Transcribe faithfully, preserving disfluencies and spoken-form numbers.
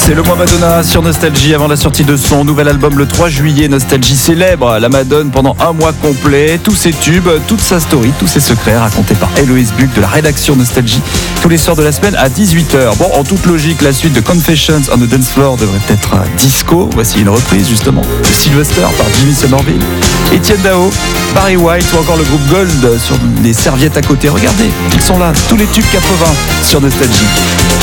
C'est le mois Madonna sur Nostalgie avant la sortie de son nouvel album le trois juillet. Nostalgie célèbre la Madone pendant un mois complet. Tous ses tubes, toute sa story, tous ses secrets racontés par Héloïse Buck de la rédaction Nostalgie tous les soirs de la semaine à dix-huit heures. Bon, en toute logique, la suite de Confessions on the Dance Floor devrait être disco. Voici une reprise justement de Sylvester par Jimmy Somerville, Etienne Dao, Barry White ou encore le groupe Gold sur les serviettes à côté. Regardez, ils sont là, tous les tubes quatre-vingts sur Nostalgie.